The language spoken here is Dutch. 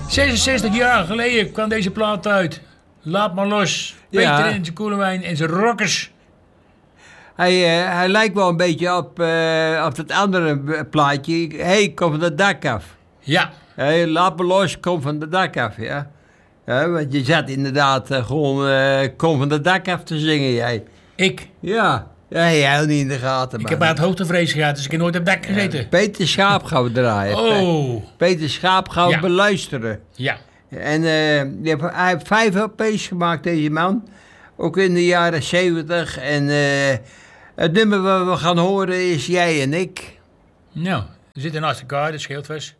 66 jaar geleden kwam deze plaat uit. Laat maar los. Peter Ja. en zijn Koelewijn en zijn rockers. Hij lijkt wel een beetje op dat andere plaatje. Hey, kom van het dak af. Ja. Hey, laat me los, kom van het dak af, ja. Ja, want je zat inderdaad gewoon kom van het dak af te zingen, jij. Ik. Ja, jij heel niet in de gaten, Ik man. heb uit hoogtevrees gehad, dus ik heb nooit op het dak gezeten. Peter Schaap gaan we draaien. Oh. Peter Schaap gaan we Ja. beluisteren. Ja. En hij heeft 5 LP's gemaakt, deze man. Ook in de jaren 70. En het nummer wat we gaan horen is Jij en ik. Nou, we zitten naast elkaar, dat scheelt vast.